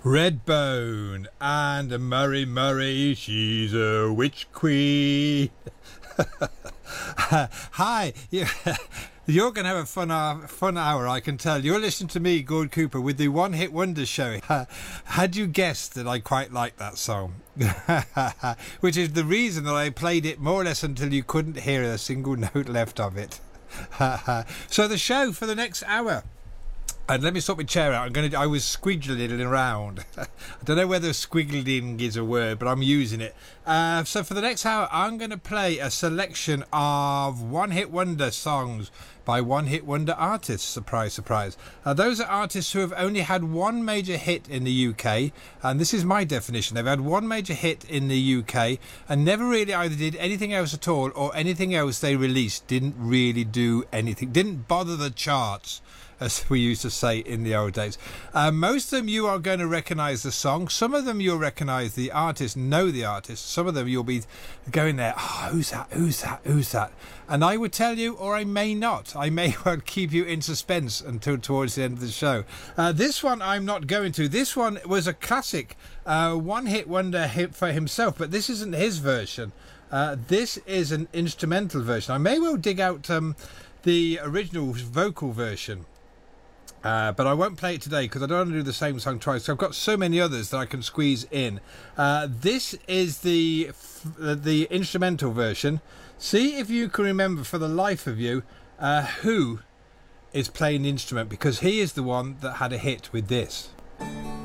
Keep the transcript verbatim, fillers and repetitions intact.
Redbone and Murray Murray, she's a witch queen. Hi, you, you're going to have a fun hour, fun hour, I can tell. You're listening to me, Gord Cooper, with the One Hit Wonder Show. Had you guessed that I quite like that song? Which is the reason that I played it more or less until you couldn't hear a single note left of it. So the show for the next hour. And let me sort my chair out. I'm going to. I was squiggling around. I don't know whether squiggling is a word, but I'm using it. Uh, so for the next hour, I'm going to play a selection of one-hit wonder songs by one-hit wonder artists. Surprise, surprise. Uh, those are artists who have only had one major hit in the U K, and this is my definition. They've had one major hit in the U K and never really either did anything else at all, or anything else they released didn't really do anything. Didn't bother the charts, as we used to say in the old days. Uh, most of them you are going to recognise the song. Some of them you'll recognise the artist, know the artist. Some of them you'll be going there, oh, who's that, who's that, who's that? And I would tell you, or I may not. I may well keep you in suspense until towards the end of the show. Uh, this one I'm not going to. This one was a classic uh, one-hit wonder hit for himself, but this isn't his version. Uh, this is an instrumental version. I may well dig out um, the original vocal version. Uh, but I won't play it today because I don't want to do the same song twice. So I've got so many others that I can squeeze in. Uh, this is the the instrumental version. See if you can remember for the life of you uh, who is playing the instrument, because he is the one that had a hit with this.